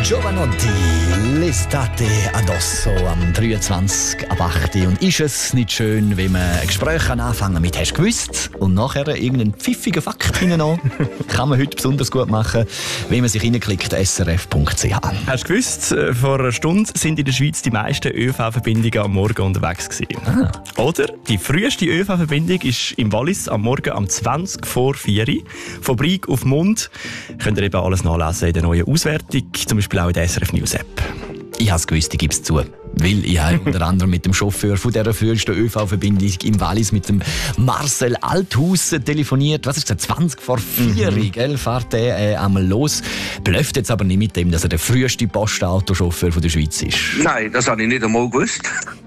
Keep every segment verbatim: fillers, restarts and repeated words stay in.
Giovanotti, l'estate addosso am dreiundzwanzig ab acht. Und ist es nicht schön, wenn man ein Gespräch anfangen mit «Hast du gewusst?» und nachher irgendeinen pfiffigen Fakt hineinnehmen? Kann man heute besonders gut machen, wenn man sich reinklickt, s r f punkt c h. Hast du gewusst, vor einer Stunde sind in der Schweiz die meisten ÖV-Verbindungen am Morgen unterwegs gewesen. Ah. Oder die früheste ÖV-Verbindung ist im Wallis am Morgen um zwanzig vor vier. Von Brieg auf Mund. Könnt ihr eben alles nachlesen in der neuen Auswertung, zum Beispiel auch in der S R F News App. Ich habe es gewusst, ich gebe es zu. Weil ich habe unter anderem mit dem Chauffeur von dieser frühesten ÖV-Verbindung im Wallis, mit dem Marcel Althaus, telefoniert. Was ist das? zwanzig vor vier, mhm. gell, fährt er äh, einmal los. Blöfft jetzt aber nicht mit dem, dass er der früheste Postautochauffeur der Schweiz ist. Nein, das habe ich nicht einmal gewusst.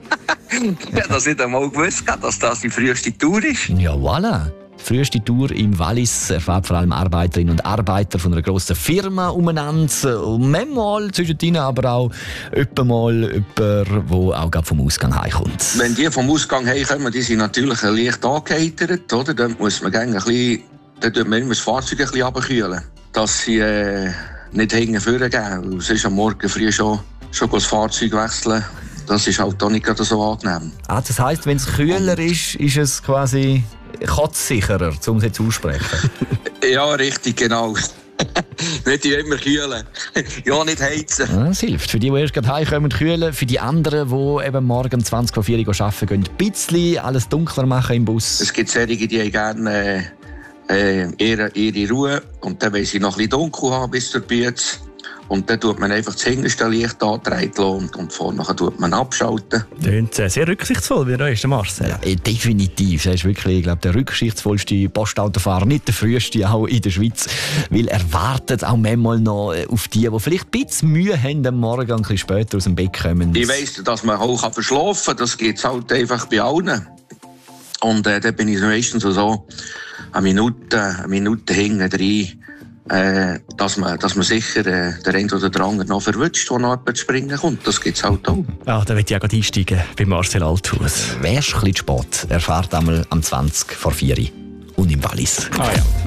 Ich habe das nicht einmal gewusst, dass das die früheste Tour ist. Ja, voilà. Die früheste Tour im Wallis erfahrt vor allem Arbeiterinnen und Arbeiter von einer grossen Firma umeinander. Und manchmal zwischendrin aber auch jemand mal jemand, der auch gerade vom Ausgang heimkommt. Wenn die vom Ausgang heimkommen, die sind natürlich leicht angeheitert, oder? Dann muss man ein bisschen, dann tut man immer das Fahrzeug ein bisschen runterkühlen, dass sie äh, nicht hinten vorne gehen. Es ist am Morgen früh schon, schon das Fahrzeug wechseln. Das ist halt auch nicht so angenehm. Ah, das heisst, wenn es kühler ist, ist es quasi kotzsicherer, um es jetzt aussprechen? Ja, richtig, genau. Nicht immer kühlen. Ja, nicht heizen. Ja, das hilft. Für die, die erst gerade heimkommen, kühlen. Für die anderen, die eben morgen zwanzig vor vier arbeiten gehen, ein bisschen alles dunkler machen im Bus. Es gibt solche, die haben gerne äh, ihre, ihre Ruhe. Und dann wollen sie noch ein bisschen dunkel haben bis zur Bütze. Und dann tut man einfach das hinterste Licht andrehen und vorne tut man abschalten. Klingt sehr rücksichtsvoll, wie der ist, Marcel. Ja, definitiv. Er ist wirklich, ich glaube, der rücksichtsvollste Postautofahrer, nicht der früheste, auch in der Schweiz. Weil er wartet auch manchmal noch auf die, die vielleicht ein bisschen Mühe haben, am Morgen ein bisschen später aus dem Bett kommen. Ich weiss, dass man auch verschlafen kann. Das geht halt einfach bei allen. Und äh, da bin ich meistens so eine Minute, eine Minute hinten rein. Äh, dass, man, dass man sicher äh, der eine oder der andere noch verwünscht, der noch jemand zu springen kommt. Das gibt es halt auch. Ja, da möchte ich auch gerade einsteigen bei Marcel Althaus. Wärst du ein bisschen spät, er fährt einmal am zwanzig vor vier und im Wallis. Ah ja.